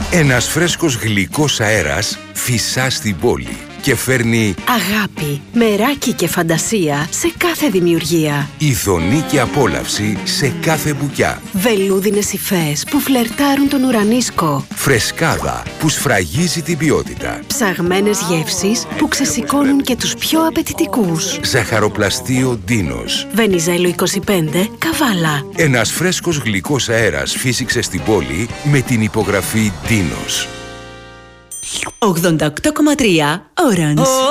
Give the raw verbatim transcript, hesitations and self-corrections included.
Ένας φρέσκος γλυκός αέρας φυσά στην πόλη και φέρνει αγάπη, μεράκι και φαντασία σε κάθε δημιουργία. ειδονή και απόλαυση σε κάθε μπουκιά. Βελούδινες υφές που φλερτάρουν τον ουρανίσκο. Φρεσκάδα που σφραγίζει την ποιότητα. Ψαγμένες γεύσεις που ξεσηκώνουν και τους πιο απαιτητικούς. Ζαχαροπλαστείο Ντίνος. Βενιζέλο είκοσι πέντε, Καβάλα. Ένας φρέσκος γλυκός αέρας φύσηξε στην πόλη με την υπογραφή Ντίνος. ογδόντα οκτώ κόμμα τρία Orange.